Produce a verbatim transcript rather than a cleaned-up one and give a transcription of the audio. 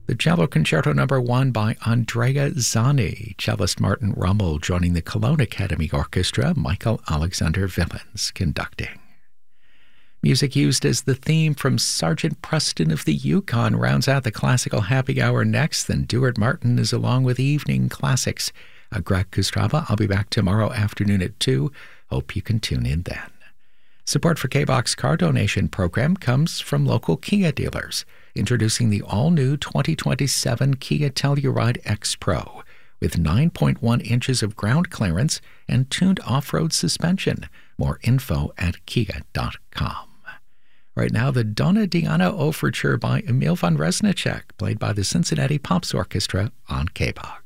The Cello Concerto Number One by Andrea Zani, cellist Martin Rummel joining the Cologne Academy Orchestra, Michael Alexander Villains conducting. Music used as the theme from Sergeant Preston of the Yukon rounds out the classical happy hour next. Then Duart Martin is along with Evening Classics. Uh, Greg Kostrava, I'll be back tomorrow afternoon at two. Hope you can tune in then. Support for K-Box car donation program comes from local Kia dealers, introducing the all-new twenty twenty-seven Kia Telluride X Pro with nine point one inches of ground clearance and tuned off-road suspension. More info at kia dot com. Right now, the Donna Diana Overture by Emil von Resnicek, played by the Cincinnati Pops Orchestra on K-Box.